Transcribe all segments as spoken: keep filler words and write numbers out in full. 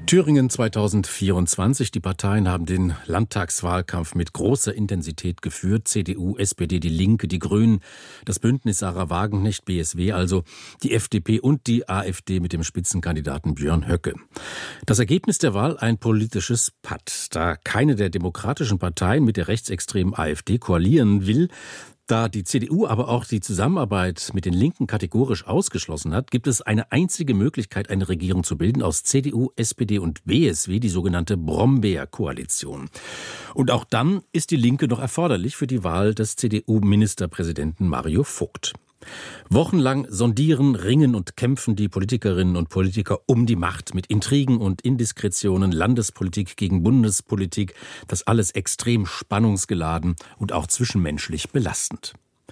Thüringen zweitausendvierundzwanzig. Die Parteien haben den Landtagswahlkampf mit großer Intensität geführt. C D U, S P D, die Linke, die Grünen, das Bündnis Sarah Wagenknecht, B S W also, die F D P und die AfD mit dem Spitzenkandidaten Björn Höcke. Das Ergebnis der Wahl ein politisches Patt. Da keine der demokratischen Parteien mit der rechtsextremen AfD koalieren will, da die C D U aber auch die Zusammenarbeit mit den Linken kategorisch ausgeschlossen hat, gibt es eine einzige Möglichkeit, eine Regierung zu bilden aus C D U, S P D und B S W, die sogenannte Brombeer-Koalition. Und auch dann ist die Linke noch erforderlich für die Wahl des C D U-Ministerpräsidenten Mario Vogt. Wochenlang sondieren, ringen und kämpfen die Politikerinnen und Politiker um die Macht mit Intrigen und Indiskretionen, Landespolitik gegen Bundespolitik, das alles extrem spannungsgeladen und auch zwischenmenschlich belastend.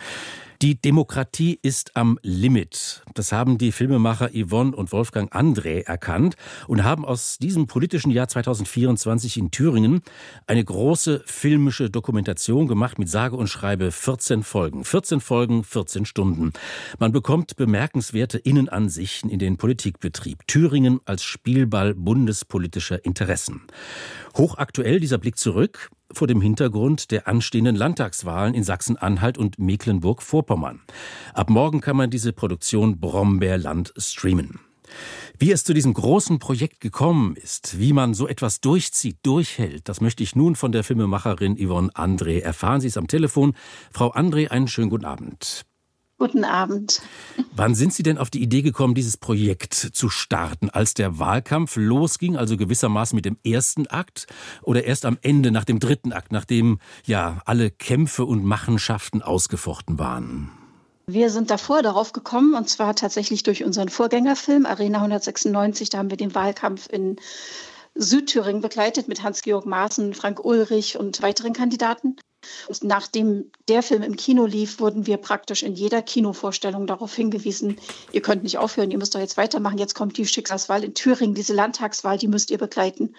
Die Demokratie ist am Limit. Das haben die Filmemacher Yvonne und Wolfgang Andrä erkannt und haben aus diesem politischen Jahr zweitausendvierundzwanzig in Thüringen eine große filmische Dokumentation gemacht mit sage und schreibe vierzehn Folgen. vierzehn Folgen, vierzehn Stunden. Man bekommt bemerkenswerte Innenansichten in den Politikbetrieb. Thüringen als Spielball bundespolitischer Interessen. Hochaktuell dieser Blick zurück vor dem Hintergrund der anstehenden Landtagswahlen in Sachsen-Anhalt und Mecklenburg-Vorpommern. Ab morgen kann man diese Produktion Brombeerland streamen. Wie es zu diesem großen Projekt gekommen ist, wie man so etwas durchzieht, durchhält, das möchte ich nun von der Filmemacherin Yvonne Andrä erfahren. Sie ist am Telefon. Frau Andrä, einen schönen guten Abend. Guten Abend. Wann sind Sie denn auf die Idee gekommen, dieses Projekt zu starten? Als der Wahlkampf losging, also gewissermaßen mit dem ersten Akt, oder erst am Ende, nach dem dritten Akt, nachdem ja alle Kämpfe und Machenschaften ausgefochten waren? Wir sind davor darauf gekommen, und zwar tatsächlich durch unseren Vorgängerfilm Arena hundertsechsundneunzig. Da haben wir den Wahlkampf in Südthüringen begleitet mit Hans-Georg Maaßen, Frank Ulrich und weiteren Kandidaten. Und nachdem der Film im Kino lief, wurden wir praktisch in jeder Kinovorstellung darauf hingewiesen, ihr könnt nicht aufhören, ihr müsst doch jetzt weitermachen, jetzt kommt die Schicksalswahl in Thüringen, diese Landtagswahl, die müsst ihr begleiten.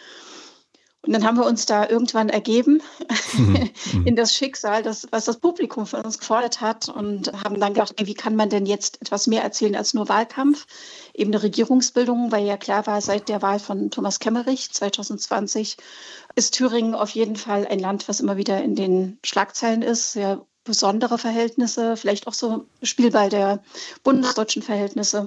Und dann haben wir uns da irgendwann ergeben mhm. in das Schicksal, das, was das Publikum von uns gefordert hat, und haben dann gedacht, wie kann man denn jetzt etwas mehr erzählen als nur Wahlkampf? Eben eine Regierungsbildung, weil ja klar war, seit der Wahl von Thomas Kemmerich zweitausendzwanzig ist Thüringen auf jeden Fall ein Land, was immer wieder in den Schlagzeilen ist. Sehr besondere Verhältnisse, vielleicht auch so Spielball der bundesdeutschen Verhältnisse.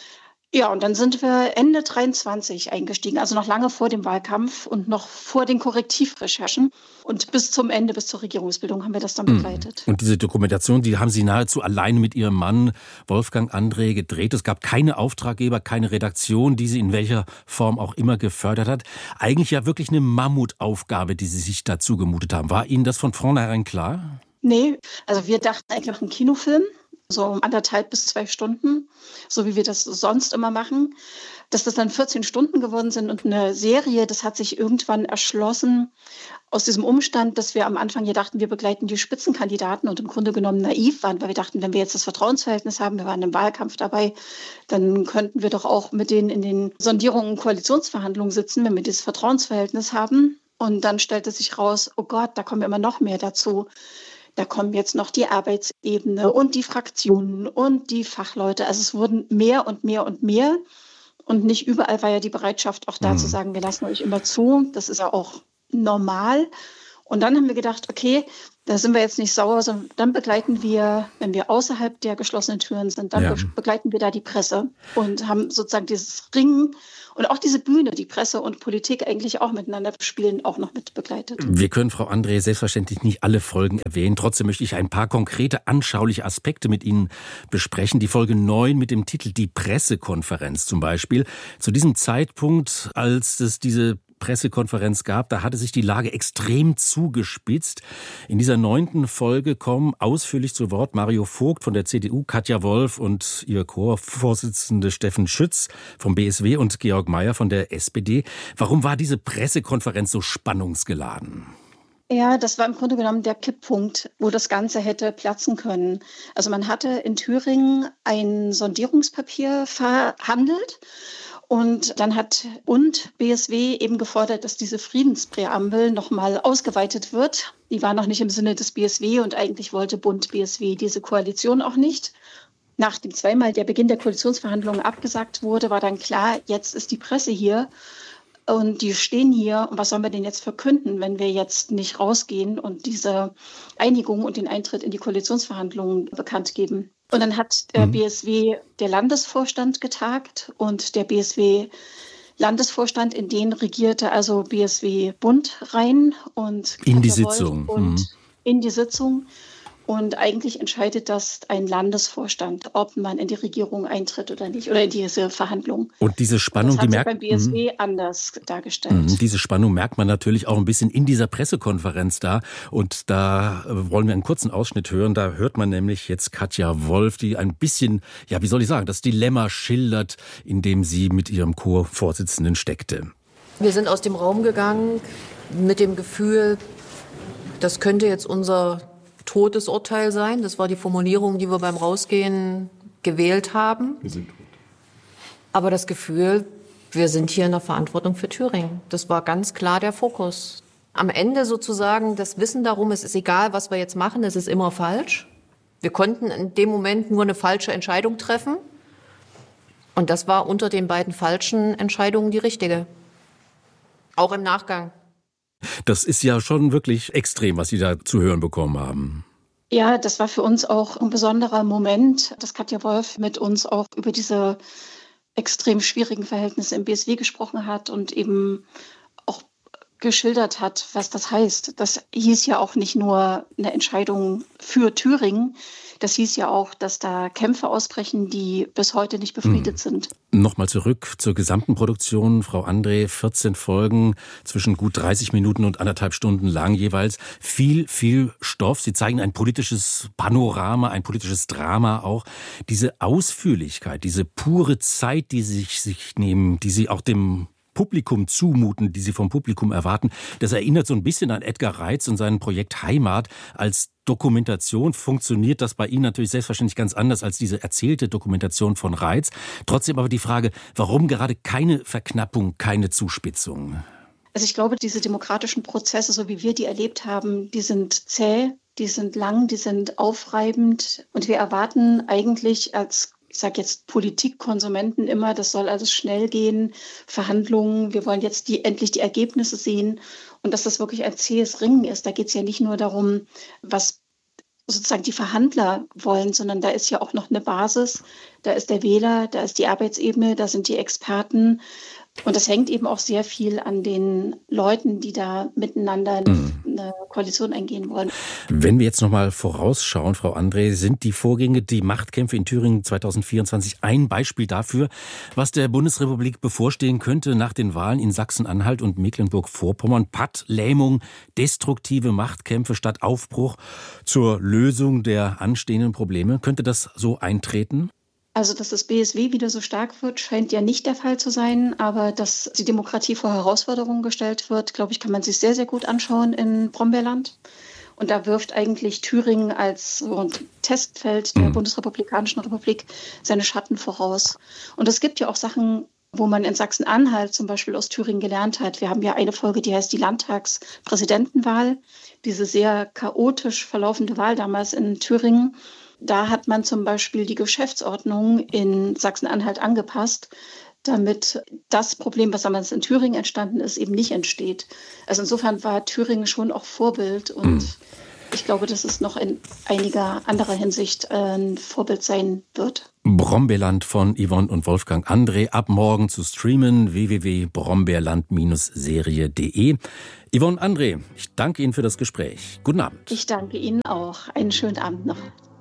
Ja, und dann sind wir Ende dreiundzwanzig eingestiegen, also noch lange vor dem Wahlkampf und noch vor den Korrektivrecherchen. Und bis zum Ende, bis zur Regierungsbildung haben wir das dann begleitet. Und diese Dokumentation, die haben Sie nahezu alleine mit Ihrem Mann Wolfgang Andrä gedreht. Es gab keine Auftraggeber, keine Redaktion, die Sie in welcher Form auch immer gefördert hat. Eigentlich ja wirklich eine Mammutaufgabe, die Sie sich dazu gemutet haben. War Ihnen das von vornherein klar? Nee, also wir dachten eigentlich noch einen Kinofilm. So um anderthalb bis zwei Stunden, so wie wir das sonst immer machen. Dass das dann vierzehn Stunden geworden sind und eine Serie, das hat sich irgendwann erschlossen aus diesem Umstand, dass wir am Anfang ja dachten, wir begleiten die Spitzenkandidaten und im Grunde genommen naiv waren, weil wir dachten, wenn wir jetzt das Vertrauensverhältnis haben, wir waren im Wahlkampf dabei, dann könnten wir doch auch mit denen in den Sondierungen und Koalitionsverhandlungen sitzen, wenn wir dieses Vertrauensverhältnis haben. Und dann stellte sich raus, oh Gott, da kommen immer noch mehr dazu. Da kommen jetzt noch die Arbeitsebene und die Fraktionen und die Fachleute. Also es wurden mehr und mehr und mehr. Und nicht überall war ja die Bereitschaft auch da mhm. zu sagen, wir lassen euch immer zu. Das ist ja auch normal. Und dann haben wir gedacht, okay, da sind wir jetzt nicht sauer, sondern dann begleiten wir, wenn wir außerhalb der geschlossenen Türen sind, dann ja. begleiten wir da die Presse und haben sozusagen dieses Ringen und auch diese Bühne, die Presse und Politik eigentlich auch miteinander spielen, auch noch mit begleitet. Wir können, Frau Andrä, selbstverständlich nicht alle Folgen erwähnen. Trotzdem möchte ich ein paar konkrete, anschauliche Aspekte mit Ihnen besprechen. Die Folge neun mit dem Titel Die Pressekonferenz zum Beispiel. Zu diesem Zeitpunkt, als es diese Pressekonferenz gab, da hatte sich die Lage extrem zugespitzt. In dieser neunten Folge kommen ausführlich zu Wort Mario Vogt von der C D U, Katja Wolf und ihr Chorvorsitzende Steffen Schütz vom B S W und Georg Mayer von der S P D. Warum war diese Pressekonferenz so spannungsgeladen? Ja, das war im Grunde genommen der Kipppunkt, wo das Ganze hätte platzen können. Also man hatte in Thüringen ein Sondierungspapier verhandelt. Und dann hat und B S W eben gefordert, dass diese Friedenspräambel nochmal ausgeweitet wird. Die war noch nicht im Sinne des B S W und eigentlich wollte Bund B S W diese Koalition auch nicht. Nachdem zweimal der Beginn der Koalitionsverhandlungen abgesagt wurde, war dann klar, jetzt ist die Presse hier. Und die stehen hier, und was sollen wir denn jetzt verkünden, wenn wir jetzt nicht rausgehen und diese Einigung und den Eintritt in die Koalitionsverhandlungen bekannt geben? Und dann hat der mhm. B S W, der Landesvorstand, getagt und der B S W Landesvorstand, in den regierte also B S W Bund rein und in die Sitzung und mhm. in die Sitzung. Und eigentlich entscheidet das ein Landesvorstand, ob man in die Regierung eintritt oder nicht, oder in diese Verhandlungen. Und diese Spannung, das hat die sich merkt beim B S W mh. anders dargestellt. Mh. Diese Spannung merkt man natürlich auch ein bisschen in dieser Pressekonferenz da. Und da wollen wir einen kurzen Ausschnitt hören. Da hört man nämlich jetzt Katja Wolf, die ein bisschen, ja, wie soll ich sagen, das Dilemma schildert, in dem sie mit ihrem Co-Vorsitzenden steckte. Wir sind aus dem Raum gegangen mit dem Gefühl, das könnte jetzt unser Todesurteil sein. Das war die Formulierung, die wir beim Rausgehen gewählt haben. Wir sind tot. Aber das Gefühl, wir sind hier in der Verantwortung für Thüringen. Das war ganz klar der Fokus. Am Ende sozusagen das Wissen darum, es ist egal, was wir jetzt machen, es ist immer falsch. Wir konnten in dem Moment nur eine falsche Entscheidung treffen. Und das war unter den beiden falschen Entscheidungen die richtige. Auch im Nachgang. Das ist ja schon wirklich extrem, was Sie da zu hören bekommen haben. Ja, das war für uns auch ein besonderer Moment, dass Katja Wolf mit uns auch über diese extrem schwierigen Verhältnisse im B S W gesprochen hat und eben auch geschildert hat, was das heißt. Das hieß ja auch nicht nur eine Entscheidung für Thüringen, das hieß ja auch, dass da Kämpfe ausbrechen, die bis heute nicht befriedet hm. sind. Nochmal zurück zur gesamten Produktion. Frau André, vierzehn Folgen, zwischen gut dreißig Minuten und anderthalb Stunden lang jeweils. Viel, viel Stoff. Sie zeigen ein politisches Panorama, ein politisches Drama auch. Diese Ausführlichkeit, diese pure Zeit, die Sie sich, sich nehmen, die Sie auch dem Publikum zumuten, die Sie vom Publikum erwarten. Das erinnert so ein bisschen an Edgar Reitz und sein Projekt Heimat. Als Dokumentation funktioniert das bei Ihnen natürlich selbstverständlich ganz anders als diese erzählte Dokumentation von Reitz. Trotzdem aber die Frage, warum gerade keine Verknappung, keine Zuspitzung? Also ich glaube, diese demokratischen Prozesse, so wie wir die erlebt haben, die sind zäh, die sind lang, die sind aufreibend. Und wir erwarten eigentlich als Ich sage jetzt Politikkonsumenten immer, das soll alles schnell gehen, Verhandlungen, wir wollen jetzt die, endlich die Ergebnisse sehen und dass das wirklich ein zähes Ringen ist. Da geht es ja nicht nur darum, was sozusagen die Verhandler wollen, sondern da ist ja auch noch eine Basis, da ist der Wähler, da ist die Arbeitsebene, da sind die Experten. Und das hängt eben auch sehr viel an den Leuten, die da miteinander eine Koalition eingehen wollen. Wenn wir jetzt noch mal vorausschauen, Frau André, sind die Vorgänge, die Machtkämpfe in Thüringen zwanzig vierundzwanzig ein Beispiel dafür, was der Bundesrepublik bevorstehen könnte nach den Wahlen in Sachsen-Anhalt und Mecklenburg-Vorpommern? Patt, Lähmung, destruktive Machtkämpfe statt Aufbruch zur Lösung der anstehenden Probleme. Könnte das so eintreten? Also, dass das B S W wieder so stark wird, scheint ja nicht der Fall zu sein. Aber dass die Demokratie vor Herausforderungen gestellt wird, glaube ich, kann man sich sehr, sehr gut anschauen in Brombeerland. Und da wirft eigentlich Thüringen als so ein Testfeld der mhm. Bundesrepublikanischen Republik seine Schatten voraus. Und es gibt ja auch Sachen, wo man in Sachsen-Anhalt zum Beispiel aus Thüringen gelernt hat. Wir haben ja eine Folge, die heißt die Landtagspräsidentenwahl, diese sehr chaotisch verlaufende Wahl damals in Thüringen. Da hat man zum Beispiel die Geschäftsordnung in Sachsen-Anhalt angepasst, damit das Problem, was damals in Thüringen entstanden ist, eben nicht entsteht. Also insofern war Thüringen schon auch Vorbild und mhm. ich glaube, dass es noch in einiger anderer Hinsicht ein Vorbild sein wird. Brombeerland von Yvonne und Wolfgang André, ab morgen zu streamen, w w w punkt brombeerland Serie punkt de. Yvonne André, ich danke Ihnen für das Gespräch. Guten Abend. Ich danke Ihnen auch. Einen schönen Abend noch.